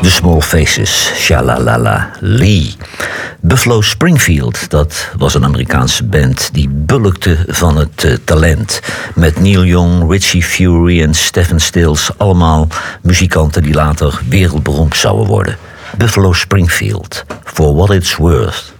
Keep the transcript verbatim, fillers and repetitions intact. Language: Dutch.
The Small Faces, Shalalala Lee. Buffalo Springfield, dat was een Amerikaanse band die bulkte van het uh, talent. Met Neil Young, Richie Fury en Stephen Stills, allemaal muzikanten die later wereldberoemd zouden worden. Buffalo Springfield, For What It's Worth.